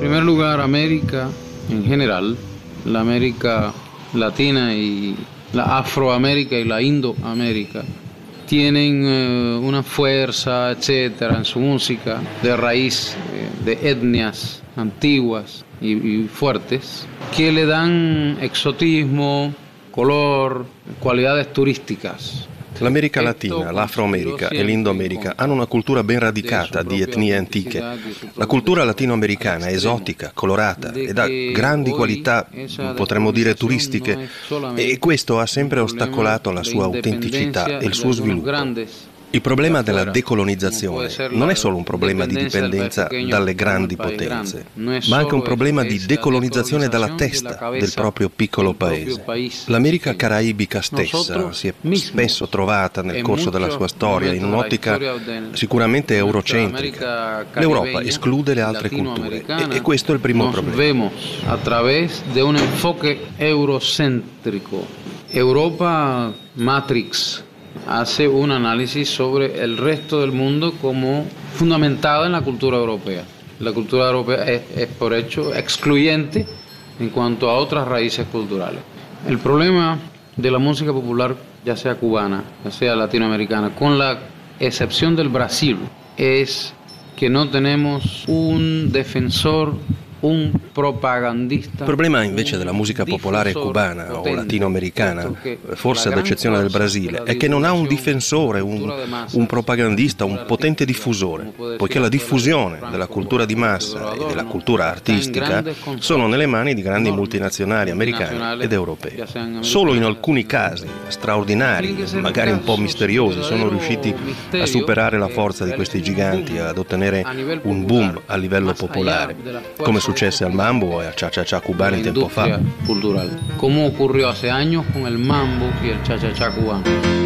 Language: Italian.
primer lugar, América en general, la América Latina y la Afroamérica y la Indoamérica tienen una fuerza, etcétera, en su música de raíz, de etnias antiguas y fuertes, que le dan exotismo, color, cualidades turísticas. L'America Latina, l'Afroamerica e l'Indoamerica hanno una cultura ben radicata di etnie antiche. La cultura latinoamericana è esotica, colorata ed ha grandi qualità, potremmo dire turistiche, e questo ha sempre ostacolato la sua autenticità e il suo sviluppo. Il problema della decolonizzazione non è solo un problema di dipendenza dalle grandi potenze, ma anche un problema di decolonizzazione dalla testa del proprio piccolo paese. L'America caraibica stessa si è spesso trovata nel corso della sua storia in un'ottica sicuramente eurocentrica. L'Europa esclude le altre culture e questo è il primo problema. Vemos a través de un enfoque eurocentrico. Europa Matrix hace un análisis sobre el resto del mundo como fundamentado en la cultura europea. La cultura europea es por hecho excluyente en cuanto a otras raíces culturales. El problema de la música popular, ya sea cubana, ya sea latinoamericana, con la excepción del Brasil, es que no tenemos un defensor, un propagandista. Il problema invece della musica popolare cubana o latinoamericana, forse ad eccezione del Brasile, è che non ha un difensore, un propagandista, un potente diffusore, poiché la diffusione della cultura di massa e della cultura artistica sono nelle mani di grandi multinazionali americane ed europee. Solo in alcuni casi straordinari, magari un po' misteriosi, sono riusciti a superare la forza di questi giganti, ad ottenere un boom a livello popolare, come successe al mambo e al cha-cha-cha cubano tempo fa. Cultural, como ocurrió hace años con el mambo y el cha-cha-cha cubano.